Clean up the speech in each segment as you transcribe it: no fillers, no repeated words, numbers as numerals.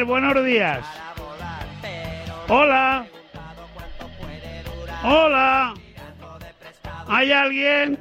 ver, buenos días. Hola. Hola. ¿Hay alguien?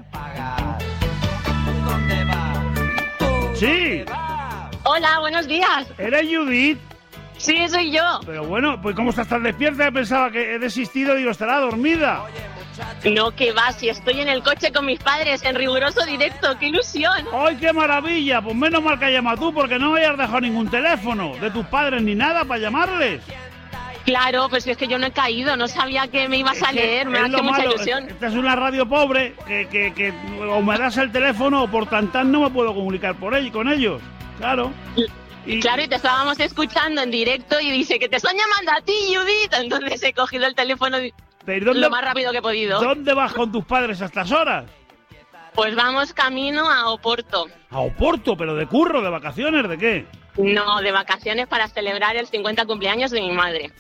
Sí. Hola, buenos días. ¿Eres Judith? Sí, soy yo. Pero bueno, pues ¿cómo estás tan despierta? Pensaba que he desistido, digo, estará dormida. No, que va, si estoy en el coche con mis padres en riguroso directo, qué ilusión. ¡Ay, qué maravilla! Pues menos mal que has llamado tú, porque no me hayas dejado ningún teléfono de tus padres ni nada para llamarles. Claro, pues es que yo no he caído, no sabía que me ibas a leer, me hace mucha ilusión. Esta es una radio pobre, que o me das el teléfono o por tantas no me puedo comunicar con ellos, claro. Claro, y te estábamos escuchando en directo y dice que te están llamando a ti, Judith. Entonces he cogido el teléfono lo más rápido que he podido. ¿Dónde vas con tus padres a estas horas? Pues vamos camino a Oporto. ¿A Oporto? ¿Pero de curro, de vacaciones, de qué? No, de vacaciones para celebrar el 50 cumpleaños de mi madre.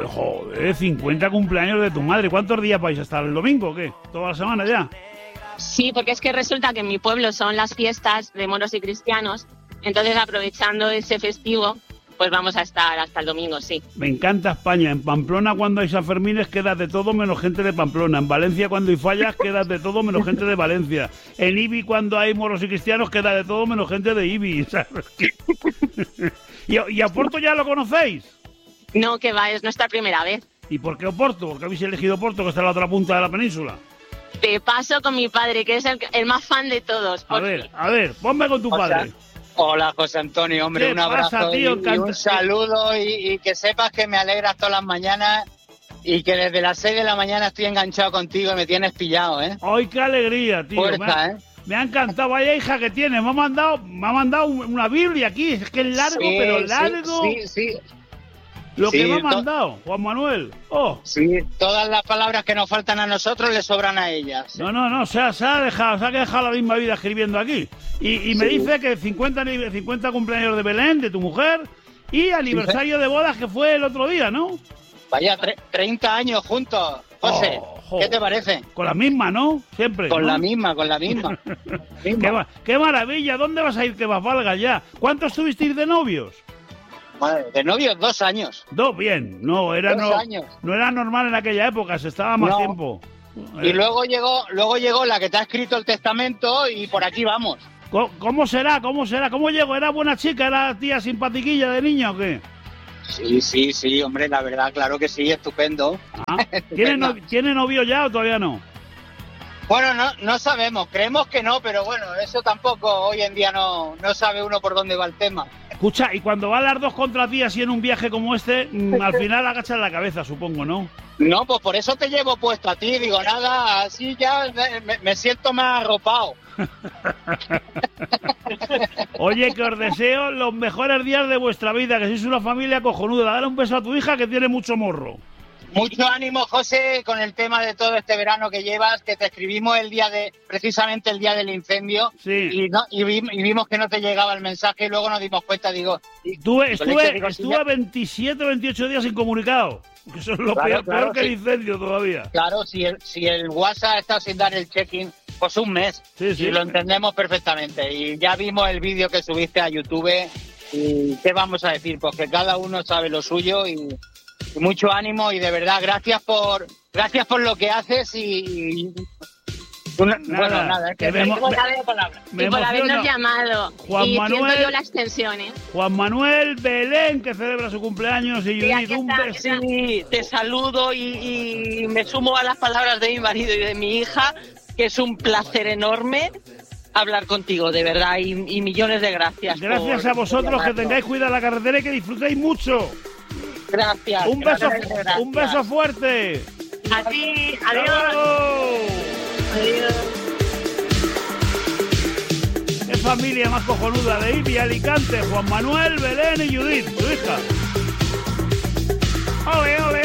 50 cumpleaños de tu madre. ¿Cuántos días vais? ¿Hasta el domingo o qué? ¿Toda la semana ya? Sí, porque es que resulta que en mi pueblo son las fiestas de moros y cristianos. Entonces, aprovechando ese festivo, pues vamos a estar hasta el domingo, sí. Me encanta España. En Pamplona, cuando hay San Fermines, queda de todo menos gente de Pamplona. En Valencia, cuando hay fallas, queda de todo menos gente de Valencia. En Ibi, cuando hay moros y cristianos, queda de todo menos gente de Ibi, ¿sabes? ¿Y a Oporto ya lo conocéis? No, que va, es nuestra primera vez. ¿Y por qué Oporto? ¿Por qué habéis elegido Oporto, que está en la otra punta de la península? Te paso con mi padre, que es el más fan de todos. A ver, ponme con tu padre. Hola, José Antonio, hombre, un abrazo pasa, tío? y un saludo y que sepas que me alegras todas las mañanas y que desde las 6 de la mañana estoy enganchado contigo y me tienes pillado, ¿eh? ¡Ay, qué alegría, tío! Fuerza, Me ha encantado, vaya hija que tiene. Me ha mandado una Biblia aquí, es que es largo, sí, pero largo. Sí. Lo que me ha mandado, Juan Manuel. Oh. Sí, todas las palabras que nos faltan a nosotros le sobran a ellas. No, se ha dejado la misma vida escribiendo aquí. Y me dice que 50 cumpleaños de Belén, de tu mujer, y aniversario de bodas que fue el otro día, ¿no? Vaya, 30 años juntos, José. ¿Qué te parece? Con la misma, ¿no? Siempre. Con ¿no? la misma. Qué maravilla, ¿dónde vas a ir que más valga ya? ¿Cuántos tuvisteis de novios? Madre, de novios 2 años. Bien, no era normal en aquella época, se estaba más tiempo. Y luego llegó la que te ha escrito el testamento y por aquí vamos. ¿Cómo será? ¿Cómo llegó? ¿Era buena chica? ¿Era tía simpatiquilla de niña o qué? Sí, hombre, la verdad, claro que sí, estupendo. ¿Tiene novio ya o todavía no? Bueno, no sabemos, creemos que no, pero bueno, eso tampoco hoy en día no sabe uno por dónde va el tema. Escucha, y cuando van las dos contra ti así en un viaje como este, al final agachas la cabeza, supongo, ¿no? No, pues por eso te llevo puesto a ti, digo, nada, así ya me siento más arropado. Oye, que os deseo los mejores días de vuestra vida, que sois una familia cojonuda. Dale un beso a tu hija que tiene mucho morro. Mucho ánimo, José, con el tema de todo este verano que llevas, que te escribimos precisamente el día del incendio, sí. y vimos que no te llegaba el mensaje y luego nos dimos cuenta, digo... Estuve 27, 28 días incomunicado. Eso es lo peor que el incendio todavía. Claro, si el WhatsApp está sin dar el check-in, pues un mes, sí. Y lo entendemos perfectamente. Y ya vimos el vídeo que subiste a YouTube y ¿qué vamos a decir? Pues que cada uno sabe lo suyo y mucho ánimo y de verdad gracias por lo que haces y por habernos llamado. Juan y Manuel, yo la extensión, ¿eh? Juan Manuel Belén, que celebra su cumpleaños, y Judith, un beso. Sí, te saludo y me sumo a las palabras de mi marido y de mi hija, que es un placer enorme hablar contigo, de verdad, y millones de gracias. Gracias a vosotros, que tengáis cuidado la carretera y que disfrutéis mucho. Gracias. Un beso fuerte. A ti, adiós. Adiós. Es familia más cojonuda de Ibi, Alicante, Juan Manuel, Belén y Judith, su hija. ¡Ole, ole!